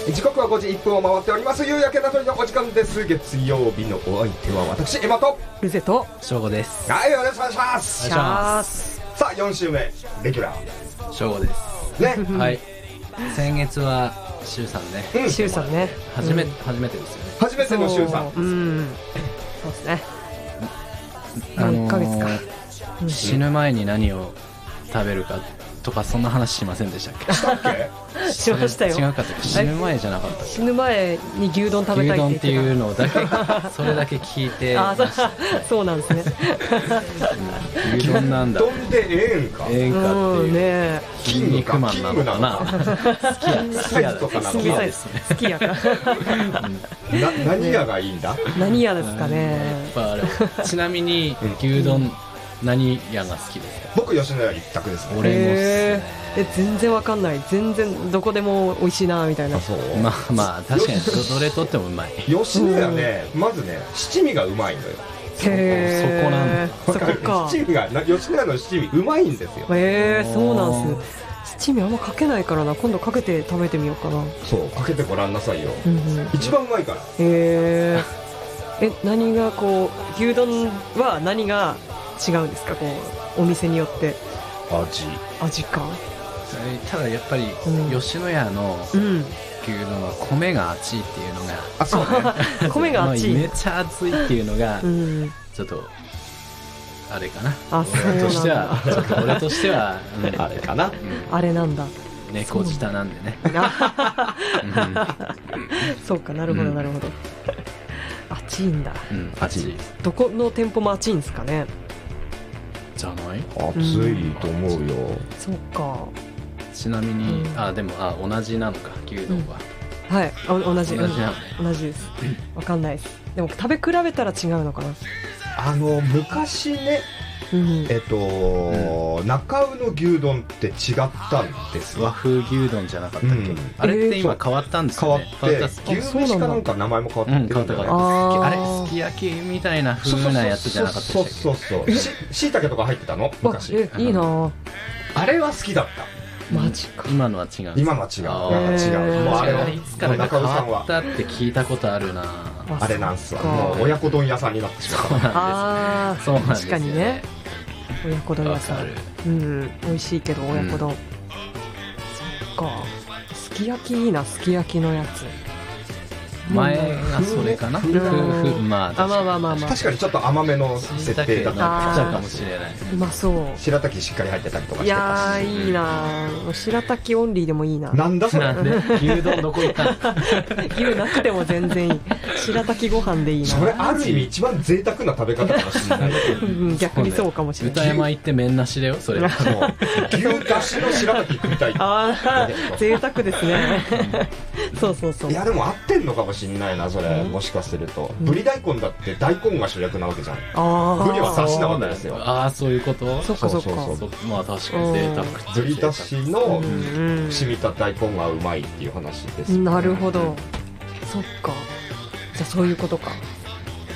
時刻は5時1分を回っております。夕焼けな鳥のお時間です。月曜日のお相手は私エマとルゼと翔吾です。 はい、よろしくお願いします。 お願いします。 さあ4週目レギュラ翔吾ですーねはい。先月はシュウさんね、 シュウさんね、 初めてですよね。 初めての週さん。 そうですね。何ヶ月か、 死ぬ前に何を食べるかとかそんな話しませんでしたっけ？ したっけ？ しましたよ。 違うかったっけ？死ぬ前じゃなかったっけ？ 死ぬ前に牛丼食べたいって言ってた。 牛丼っていうのをだけそれだけ聞いてあ、そうなんですね。 牛丼なんだ。 牛丼でええんか。 ええんかっていうね。 筋肉マンなのかな。好きやとかなの好きやですね。 好きやか。 何屋がいいんだ？ 何屋ですかね。 あれちなみに牛丼何屋が好きですか？ 僕吉野家一択ですね。 俺もっすね。 全然わかんない。全然どこでも美味しいなみたいな。 そう。 まあ確かにどれとってもうまい。 吉野家ね、まずね七味がうまいのよ。 そこなんだ。 そこか。 七味が吉野家の七味うまいんですよ。 そうなんです。七味あんまかけないからな。今度かけて食べてみようかな。 そう、かけてごらんなさいよ。一番うまいから。 何がこう牛丼は何が違うんですか？こうお店によって味か。 ただやっぱり吉野家の牛丼は米が熱いっていうのが、 あ、そうね。 米が熱い、 めっちゃ熱いっていうのがちょっとあれかな。 あ、そうなんだ。 俺としてはあれかな。 あれなんだ。 猫舌なんでね。 そうか、なるほどなるほど。熱いんだ。 熱い。 どこの店舗も熱いんですかね。 じゃない？ 熱いと思うよ。 そうか。 ちなみにでも同じなのか、牛丼は。 はい、同じです。わかんないです。でも食べ比べたら違うのかな。 昔ね、中尾の牛丼って違ったんですよ。 和風牛丼じゃなかったっけ？あれって今変わったんですよね。 変わって牛飯かなんか名前も変わってるんだから、 あれすき焼きみたいな風なやつじゃなかったっけ？ そうしいたけとか入ってたの昔。 いいな。 あれは好きだった。 マジか。 今のは違う。 今のは違う。もうあれはいつからか変わったって聞いたことあるな。 あれなんすわ。もう親子丼屋さんになってしまった。 そうなんです。 確かにね。親子丼屋さん。美味しいけど親子丼。そっか。すき焼きいいな、すき焼きのやつ。 前がそれかな。まあ確かにちょっと甘めの設定だったかもしれない。 うまそう。 白滝しっかり入ってたりとかしてたし。 いいな。白滝オンリーでもいいな。 なんだそれ。 牛丼どこ行ったの？ 牛なくても全然いい。白滝ご飯でいいな。 それある意味一番贅沢な食べ方かもしれない。 逆にそうかもしれない。 歌山行って麺なしだよそれ。 牛だしの白滝食いたい。 贅沢ですね。そうそうそう。 いやでも合ってんのかもしれないな、それ。もしかするとぶり大根だって大根が主役なわけじゃん。ぶりはだしなわけですよ。 そういうこと？ そっかそっか。 まあ確かに贅沢。 ぶりだしの染みた大根がうまいっていう話です。 なるほど。そっか。じゃあそういうことか。